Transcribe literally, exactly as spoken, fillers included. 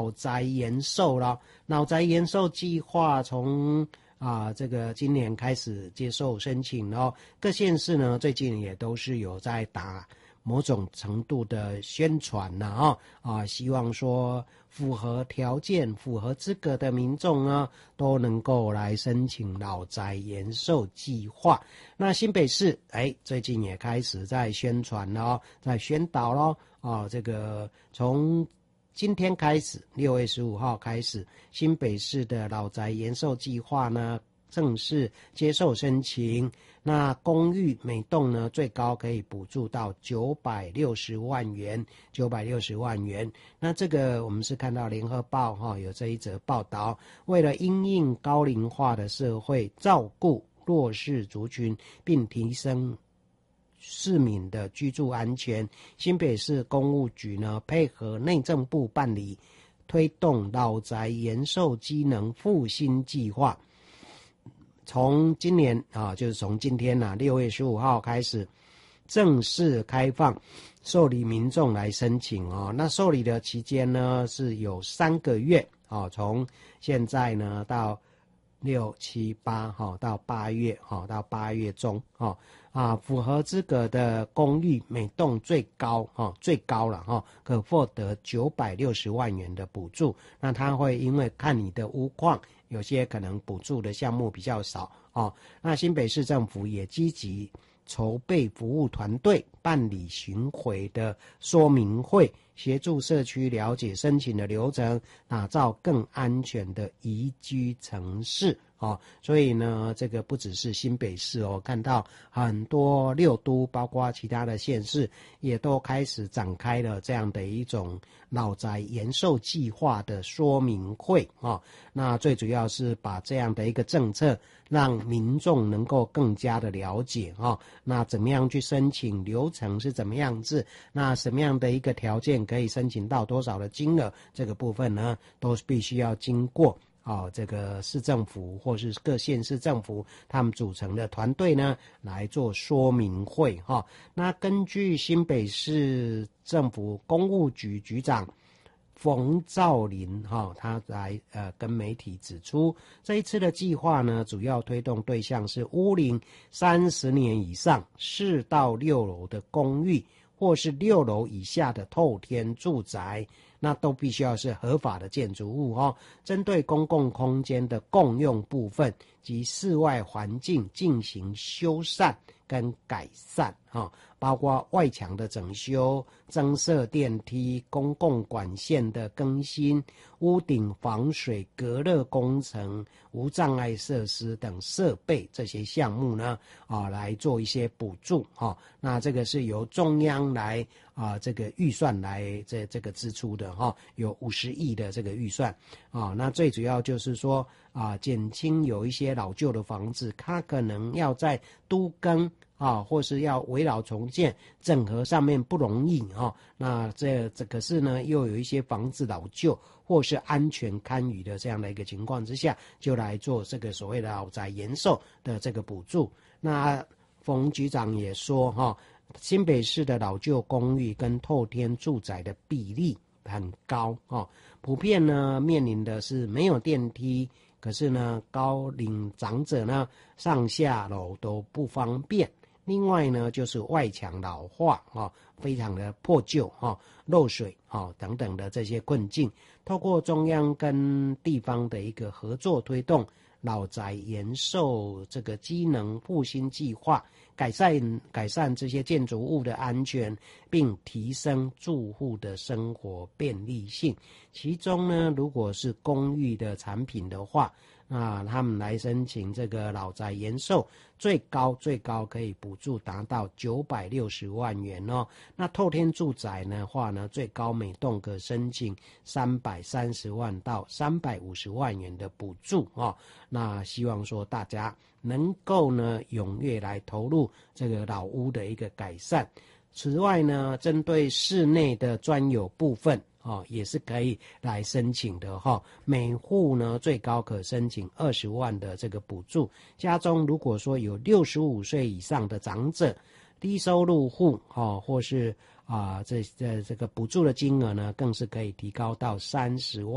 老宅延寿了。老宅延寿计划从啊，这个今年开始接受申请了，各县市呢最近也都是有在打某种程度的宣传呢，啊啊，希望说符合条件、符合资格的民众呢，都能够来申请老宅延寿计划。那新北市哎，最近也开始在宣传了，在宣导了啊，这个从今天开始，六月十五号开始，新北市的老宅延寿计划呢正式接受申请。那公寓每栋呢最高可以补助到九百六十万元，九百六十万元。那这个我们是看到联合报哈、哦、有这一则报道，为了因应高龄化的社会，照顾弱势族群，并提升市民的居住安全，新北市公务局呢配合内政部办理推动老宅延寿机能复兴计划。从今年啊，就是从今天啊，六月十五号开始正式开放受理民众来申请哦。那受理的期间呢是有三个月哦，从现在呢到六七八哈到八月哈到八月中哈啊，符合资格的公寓每栋最高哈最高了哈可获得九百六十万元的补助。那他会因为看你的屋况，有些可能补助的项目比较少哦。那新北市政府也积极筹备服务团队，办理巡回的说明会，协助社区了解申请的流程，打造更安全的宜居城市哦。所以呢，这个不只是新北市哦，看到很多六都，包括其他的县市，也都开始展开了这样的一种老宅延寿计划的说明会哦。那最主要是把这样的一个政策让民众能够更加的了解哦。那怎么样去申请，流程是怎么样子，那什么样的一个条件可以申请到多少的金额，这个部分呢都是必须要经过哦，这个市政府或是各县市政府他们组成的团队呢来做说明会哈、哦。那根据新北市政府公务局局长冯兆林哈、哦，他来呃跟媒体指出，这一次的计划呢，主要推动对象是屋龄三十年以上、四到六楼的公寓，或是六楼以下的透天住宅，那都必须要是合法的建筑物哦。针对公共空间的共用部分及室外环境进行修缮跟改善啊，包括外墙的整修、增设电梯、公共管线的更新、屋顶防水隔热工程、无障碍设施等设备这些项目呢，啊，来做一些补助哈。那这个是由中央来啊这个预算来这这个支出的哈，有五十亿的这个预算啊。那最主要就是说啊，减轻有一些老旧的房子，它可能要在都更啊，或是要围绕重建整合上面不容易啊。那这这可是呢，又有一些房子老旧或是安全堪虞的这样的一个情况之下，就来做这个所谓的老宅延寿的这个补助。那冯局长也说哈，新北市的老旧公寓跟透天住宅的比例很高哈，普遍呢面临的是没有电梯。可是呢，高龄长者呢上下楼都不方便。另外呢，就是外墙老化啊，非常的破旧啊，漏水啊等等的这些困境，透过中央跟地方的一个合作推动老宅延寿这个机能复兴计划，改善改善这些建筑物的安全，并提升住户的生活便利性。其中呢，如果是公寓的产品的话，那他们来申请这个老宅延寿，最高最高可以补助达到九百六十万元哦。那透天住宅的话呢，最高每栋可申请三百三十万到三百五十万元的补助哦。那希望说大家能够呢踊跃来投入这个老屋的一个改善。此外呢，针对室内的专有部分哦，也是可以来申请的哈、哦。每户呢最高可申请二十万的这个补助。家中如果说有六十五岁以上的长者、低收入户哦，或是啊这这这个补助的金额呢，更是可以提高到三十万。